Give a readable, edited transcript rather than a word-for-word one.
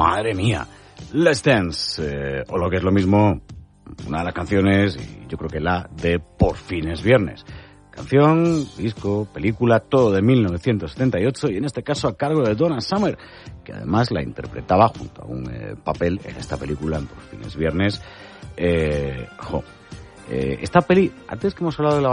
madre mía, Let's Dance, o lo que es lo mismo, una de las canciones, y yo creo que la de Por fin es viernes. Canción, disco, película, todo de 1978 y en este caso a cargo de Donna Summer, que además la interpretaba junto a un papel en esta película en Por fin es viernes. Esta peli, antes que hemos hablado de la